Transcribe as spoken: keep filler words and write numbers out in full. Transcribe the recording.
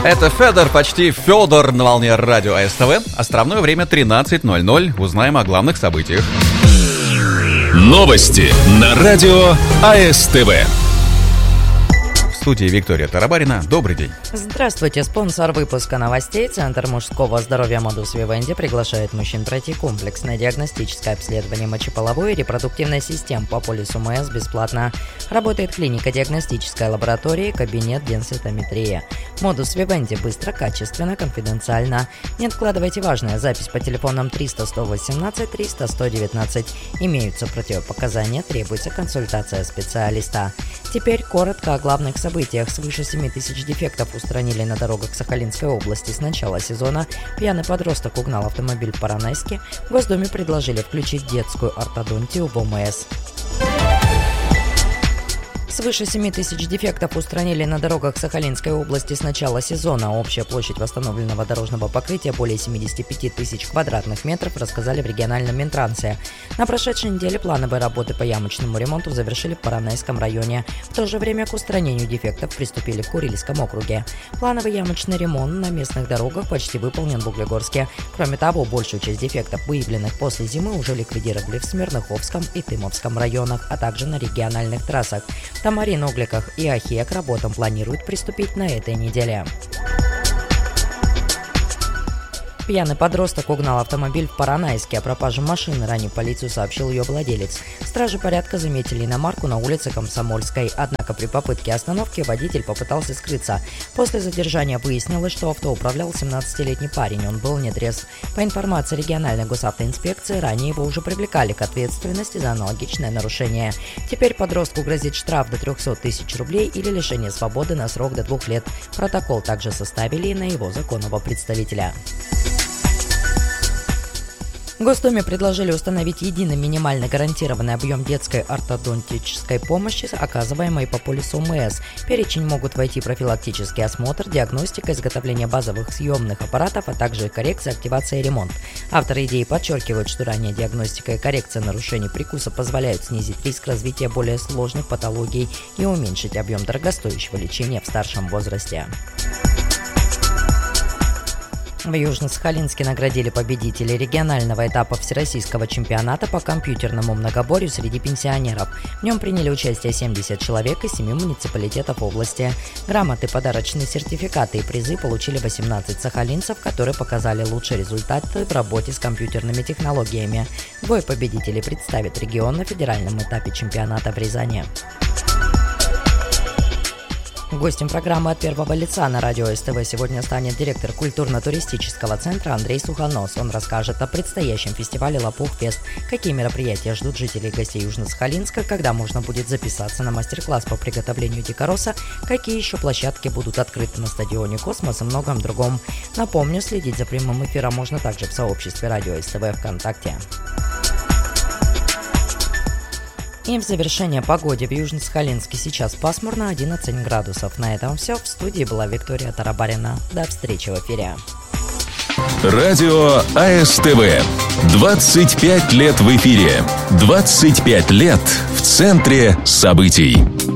Это Федор, почти Федор на волне радио АСТВ. Островное время тринадцать ноль ноль. Узнаем о главных событиях. Новости на радио АСТВ. В студии Виктория Тарабарина. Добрый день. Здравствуйте. Спонсор выпуска новостей. Центр мужского здоровья Модус Вивенди приглашает мужчин пройти комплексное диагностическое обследование мочеполовой и репродуктивной систем по полису МС бесплатно. Работает клиника диагностической лаборатории, кабинет денситометрии. Модус Вивенди быстро, качественно, конфиденциально. Не откладывайте важное. Запись по телефонам триста сто восемнадцать триста сто девятнадцать. Имеются противопоказания, требуется консультация специалиста. Теперь коротко о главных событиях. Свыше семи тысяч дефектов устранили на дорогах Сахалинской области с начала сезона. Пьяный подросток угнал автомобиль в Поронайске. В Госдуме предложили включить детскую ортодонтию в ОМС. Свыше семи тысяч дефектов устранили на дорогах Сахалинской области с начала сезона. Общая площадь восстановленного дорожного покрытия более семьдесят пять тысяч квадратных метров, рассказали в региональном Минтрансе. На прошедшей неделе плановые работы по ямочному ремонту завершили в Поронайском районе. В то же время к устранению дефектов приступили в Курильском округе. Плановый ямочный ремонт на местных дорогах почти выполнен в Углегорске. Кроме того, большую часть дефектов, выявленных после зимы, уже ликвидировали в Смирноховском и Тымовском районах, а также на региональных трассах. В Тамаре, Угликах и Ахе к работам планируют приступить на этой неделе. Пьяный подросток угнал автомобиль в Поронайске. О пропаже машины ранее полицию сообщил ее владелец. Стражи порядка заметили иномарку на улице Комсомольской. Однако при попытке остановки водитель попытался скрыться. После задержания выяснилось, что авто управлял семнадцатилетний парень. Он был нетрезв. По информации региональной госавтоинспекции, ранее его уже привлекали к ответственности за аналогичное нарушение. Теперь подростку грозит штраф до трехсот тысяч рублей или лишение свободы на срок до двух лет. Протокол также составили и на его законного представителя. В Госдуме предложили установить единый минимальный гарантированный объем детской ортодонтической помощи, оказываемой по полису МС. В перечень могут войти профилактический осмотр, диагностика, изготовление базовых съемных аппаратов, а также коррекция, активация и ремонт. Авторы идеи подчеркивают, что ранняя диагностика и коррекция нарушений прикуса позволяют снизить риск развития более сложных патологий и уменьшить объем дорогостоящего лечения в старшем возрасте. В Южно-Сахалинске наградили победителей регионального этапа всероссийского чемпионата по компьютерному многоборью среди пенсионеров. В нем приняли участие семьдесят человек из семи муниципалитетов области. Грамоты, подарочные сертификаты и призы получили восемнадцать сахалинцев, которые показали лучшие результаты в работе с компьютерными технологиями. Двое победителей представит регион на федеральном этапе чемпионата в Рязани. Гостем программы «От первого лица» на радио СТВ сегодня станет директор культурно-туристического центра Андрей Сухонос. Он расскажет о предстоящем фестивале «Лопух-фест», какие мероприятия ждут жителей и гостей Южно-Сахалинска, когда можно будет записаться на мастер-класс по приготовлению дикороса, какие еще площадки будут открыты на стадионе «Космос» и многом другом. Напомню, следить за прямым эфиром можно также в сообществе радио СТВ ВКонтакте. И в завершение погоде в Южно-Сахалинске сейчас пасмурно, одиннадцать градусов. На этом все. В студии была Виктория Тарабарина. До встречи в эфире. Радио АСТВ. двадцать пять лет в эфире. двадцать пять лет в центре событий.